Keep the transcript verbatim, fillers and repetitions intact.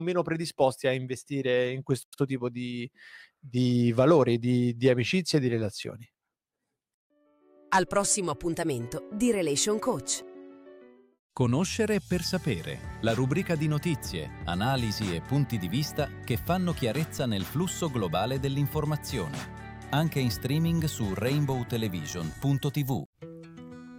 meno predisposti a investire in questo tipo di di valori, di di amicizie e di relazioni. Al prossimo appuntamento di Relation Coach. Conoscere per sapere, la rubrica di notizie, analisi e punti di vista che fanno chiarezza nel flusso globale dell'informazione. Anche in streaming su rainbow television punto tivù.